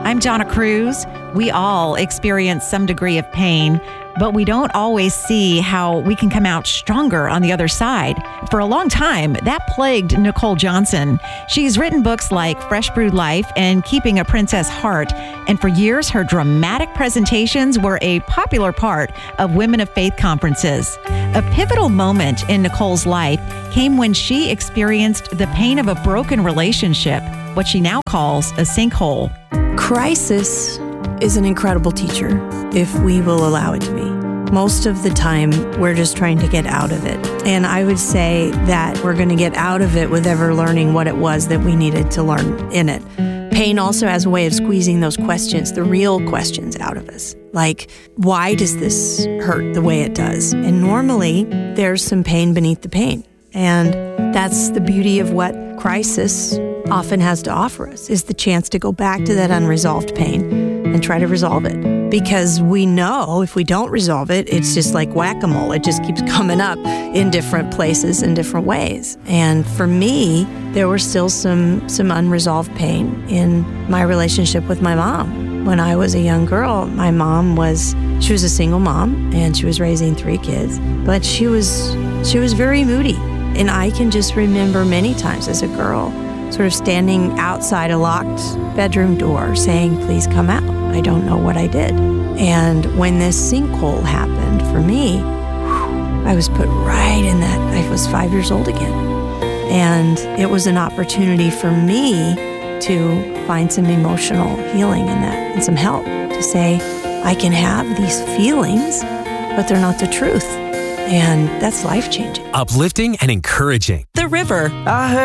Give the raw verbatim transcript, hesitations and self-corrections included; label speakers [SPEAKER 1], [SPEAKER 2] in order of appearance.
[SPEAKER 1] I'm Donna Cruz. We all experience some degree of pain, but we don't always see how we can come out stronger on the other side. For a long time, that plagued Nicole Johnson. She's written books like Fresh Brewed Life and Keeping a Princess Heart, and for years, her dramatic presentations were a popular part of Women of Faith conferences. A pivotal moment in Nicole's life came when she experienced the pain of a broken relationship, what she now calls a sinkhole.
[SPEAKER 2] Crisis is an incredible teacher if we will allow it to be. Most of the time, we're just trying to get out of it. And I would say that we're going to get out of it with ever learning what it was that we needed to learn in it. Pain also has a way of squeezing those questions, the real questions, out of us. Like, why does this hurt the way it does? And normally, there's some pain beneath the pain. And that's the beauty of what crisis often has to offer us, is the chance to go back to that unresolved pain and try to resolve it. Because we know if we don't resolve it, it's just like whack-a-mole. It just keeps coming up in different places in different ways. And for me, there was still some, some unresolved pain in my relationship with my mom. When I was a young girl, my mom was, she was a single mom and she was raising three kids, but she was, she was very moody. And I can just remember many times as a girl sort of standing outside a locked bedroom door saying, please come out. I don't know what I did. And when this sinkhole happened for me, I was put right in that. I was five years old again. And it was an opportunity for me to find some emotional healing in that and some help to say, I can have these feelings, but they're not the truth. And that's life-changing.
[SPEAKER 3] Uplifting and encouraging.
[SPEAKER 4] The River. I heard